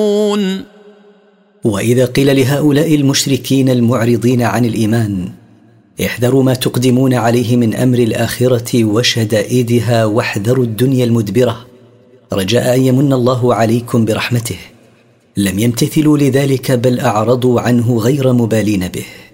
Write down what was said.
وإذا قيل لهؤلاء المشركين المعرضين عن الإيمان: احذروا ما تقدمون عليه من أمر الآخرة وشدائدها، واحذروا الدنيا المدبرة، رجاء أن يمن الله عليكم برحمته، لم يمتثلوا لذلك بل أعرضوا عنه غير مبالين به.